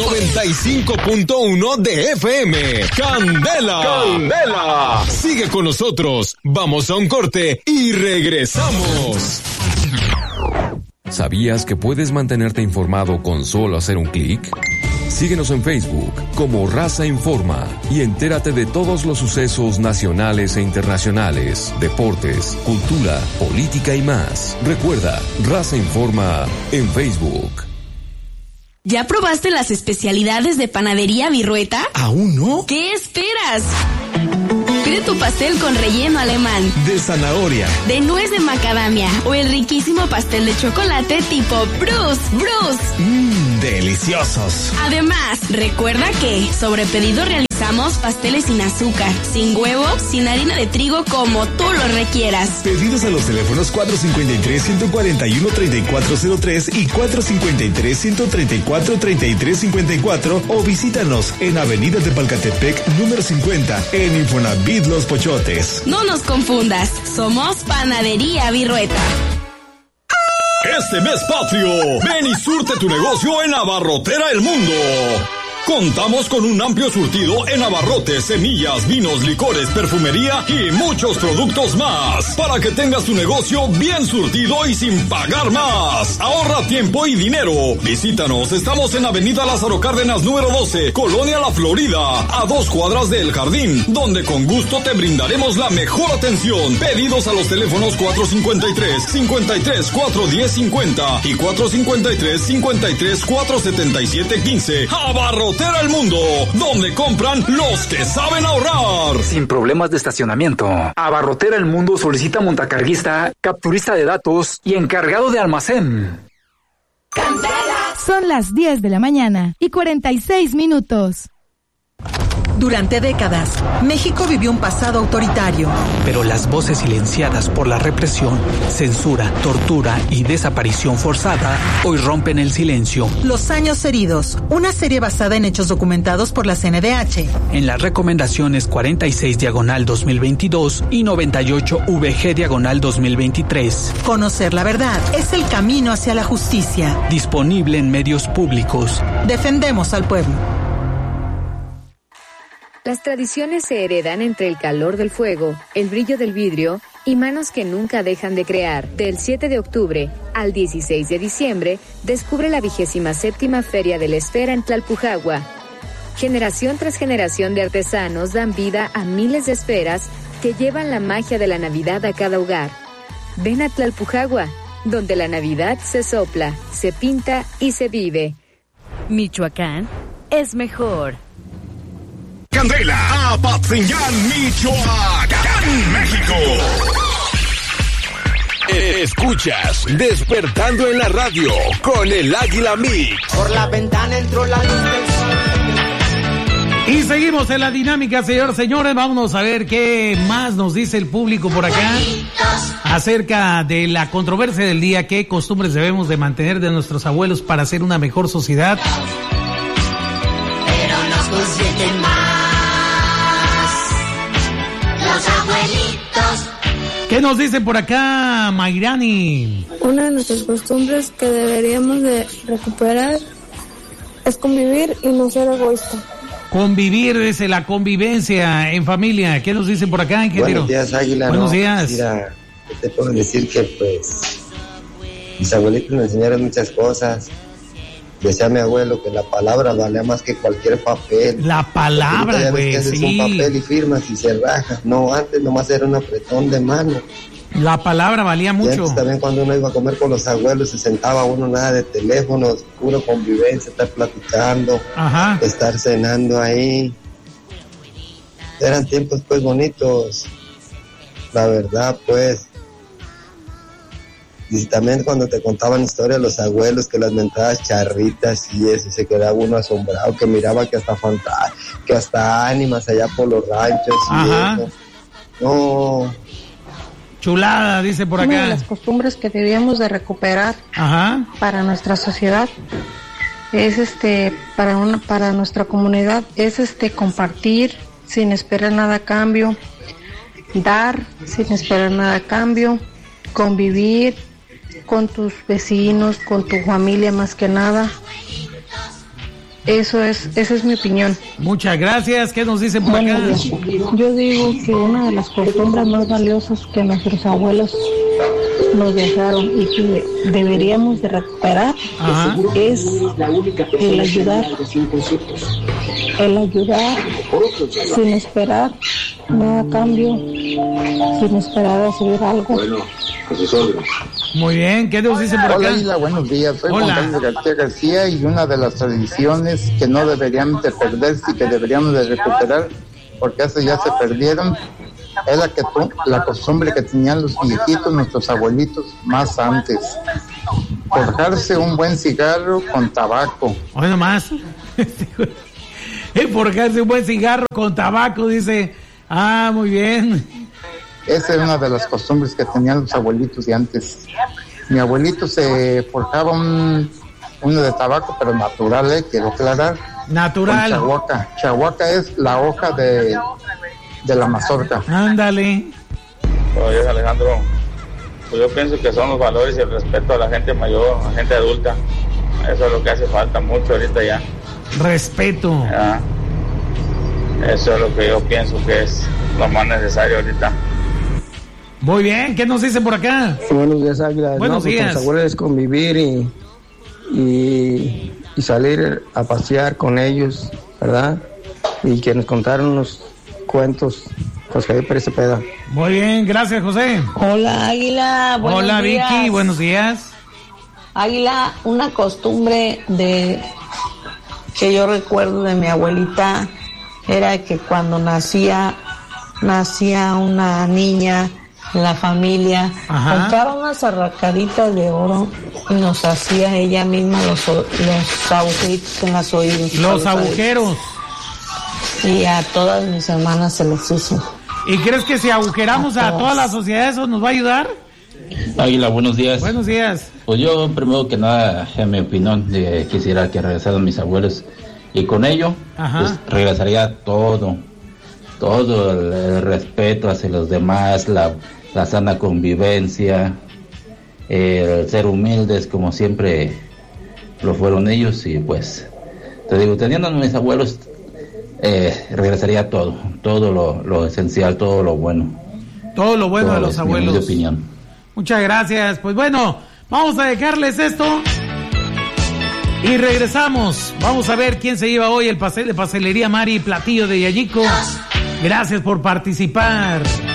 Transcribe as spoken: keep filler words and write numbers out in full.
noventa y cinco punto uno de F M. ¡Candela! ¡Candela! Sigue con nosotros. Vamos a un corte y regresamos. ¿Sabías que puedes mantenerte informado con solo hacer un clic? Síguenos en Facebook como Raza Informa y entérate de todos los sucesos nacionales e internacionales, deportes, cultura, política y más. Recuerda, Raza Informa en Facebook. ¿Ya probaste las especialidades de Panadería Virrueta? ¿Aún no? ¿Qué esperas? Pide tu pastel con relleno alemán, de zanahoria, de nuez de macadamia o el riquísimo pastel de chocolate tipo Bruce, Bruce. Mmm, deliciosos. Además, recuerda que sobre pedido realizamos pasteles sin azúcar, sin huevo, sin harina de trigo, como tú lo requieras. Pedidos a los teléfonos cuatro cinco tres, uno cuatro uno, tres cuatro cero tres y cuatro cinco tres, uno tres cuatro, tres tres cinco cuatro o visítanos en Avenida de Palcatepec, número cincuenta, en Infonavit Los Pochotes. No nos confundas, somos Panadería Virrueta. Este mes patrio, ven y surte tu negocio en Abarrotera El Mundo. Contamos con un amplio surtido en abarrotes, semillas, vinos, licores, perfumería y muchos productos más, para que tengas tu negocio bien surtido y sin pagar más. Ahorra tiempo y dinero. Visítanos, estamos en Avenida Lázaro Cárdenas número doce, Colonia La Florida, a dos cuadras del Jardín, donde con gusto te brindaremos la mejor atención. Pedidos a los teléfonos cuatro cinco tres, cinco tres, cuatro uno cero cincuenta y cuatro cinco tres, cinco tres, cuatro siete siete uno cinco. Abarrotera El Mundo, donde compran los que saben ahorrar. Sin problemas de estacionamiento. Abarrotera El Mundo solicita montacarguista, capturista de datos y encargado de almacén. Son las diez de la mañana y cuarenta y seis minutos. Durante décadas, México vivió un pasado autoritario. Pero las voces silenciadas por la represión, censura, tortura y desaparición forzada hoy rompen el silencio. Los años heridos, una serie basada en hechos documentados por la C N D H. En las recomendaciones cuarenta y seis diagonal dos mil veintidós y noventa y ocho V G diagonal dos mil veintitrés. Conocer la verdad es el camino hacia la justicia. Disponible en medios públicos. Defendemos al pueblo. Las tradiciones se heredan entre el calor del fuego, el brillo del vidrio y manos que nunca dejan de crear. Del siete de octubre al dieciséis de diciembre, descubre la vigésima séptima Feria de la Esfera en Tlalpujagua. Generación tras generación de artesanos dan vida a miles de esferas que llevan la magia de la Navidad a cada hogar. Ven a Tlalpujagua, donde la Navidad se sopla, se pinta y se vive. Michoacán es mejor. Candela, Apatzingán, Michoacán, México. Escuchas Despertando en la Radio con el Águila Mix. Por la ventana entró la luz del sol. Y seguimos en la dinámica, señores, señores. Vámonos a ver qué más nos dice el público por acá acerca de la controversia del día. ¿Qué costumbres debemos de mantener de nuestros abuelos para hacer una mejor sociedad? Pero nos consienten más los abuelitos. ¿Qué nos dice por acá, Mayrani? Una de nuestras costumbres que deberíamos de recuperar es convivir y no ser egoísta. Convivir, dice, la convivencia en familia. ¿Qué nos dicen por acá, ingeniero? Buenos días, Águila. Buenos no, días. Mira, te puedo decir que, pues, mis abuelitos me enseñaron muchas cosas. Decía mi abuelo que la palabra valía más que cualquier papel. La palabra, güey, sí. Un papel y firmas y se raja. No, antes nomás era un apretón de mano. La palabra valía mucho. Y antes también cuando uno iba a comer con los abuelos se sentaba uno nada de teléfonos, puro convivencia, estar platicando, Ajá. estar cenando ahí. Eran tiempos pues bonitos, la verdad pues. Y también cuando te contaban historias los abuelos, que las mentadas charritas y eso, se quedaba uno asombrado, que miraba que hasta fantasmas, que hasta ánimas allá por los ranchos y Ajá. eso. No. Chulada, dice por acá. Una de las costumbres que debíamos de recuperar Ajá. para nuestra sociedad es este, para una, para nuestra comunidad, es este compartir sin esperar nada a cambio, dar sin esperar nada a cambio, convivir con tus vecinos, con tu familia más que nada. Eso es, esa es mi opinión. Muchas gracias. ¿Qué nos dicen por acá? Yo digo que una de las costumbres más valiosas que nuestros abuelos nos dejaron y que deberíamos de recuperar Ajá. es el ayudar, el ayudar sin esperar nada a cambio, sin esperar recibir algo. Muy bien, ¿qué nos dicen por acá? Hola Isla, buenos días, soy Juan Carlos García García y una de las tradiciones que no deberían de perderse y que deberíamos de recuperar, porque esas ya se perdieron, es la, que tú, la costumbre que tenían los viejitos, nuestros abuelitos, más antes. Forjarse un buen cigarro con tabaco. Hoy nomás. Forjarse un buen cigarro con tabaco, dice. Ah, muy bien. Esa era una de las costumbres que tenían los abuelitos de antes. Mi abuelito se forjaba un, uno de tabaco, pero natural, ¿eh? Quiero aclarar. Natural. Con chahuaca. Chahuaca es la hoja de, de la mazorca. Ándale. Oye, Alejandro, pues yo pienso que son los valores y el respeto a la gente mayor, a la gente adulta. Eso es lo que hace falta mucho ahorita ya. Respeto. Ya. Eso es lo que yo pienso que es lo más necesario ahorita. Muy bien, ¿qué nos dicen por acá? Buenos días, Águila. Buenos no, días. Con los abuelos es convivir y, y, y salir a pasear con ellos, ¿verdad? Y que nos contaron unos cuentos, pues que ahí parece peda. Muy bien, gracias, José. Hola, Águila. Buenos Hola, días. Vicky, buenos días. Águila, una costumbre de que yo recuerdo de mi abuelita era que cuando nacía, nacía una niña en la familia, Ajá. compraba unas arracaditas de oro y nos hacía ella misma los, los agujeritos en las oídos. Los agujeros. Y a todas mis hermanas se los hizo. ¿Y crees que si agujeramos a, a toda la sociedad eso nos va a ayudar? Águila, buenos días. Buenos días. Pues yo, primero que nada, en mi opinión, de, quisiera que regresaran mis abuelos. Y con ello, Ajá. pues regresaría todo. Todo el, el respeto hacia los demás, la, la sana convivencia, el ser humildes como siempre lo fueron ellos. Y pues, te digo, teniendo a mis abuelos, eh, regresaría todo. Todo lo, lo esencial, todo lo bueno. Todo lo bueno todo de los abuelos. Mi opinión. Muchas gracias. Pues bueno, vamos a dejarles esto y regresamos. Vamos a ver quién se lleva hoy el pastel de Pastelería Mari, platillo de Yayico. Gracias por participar.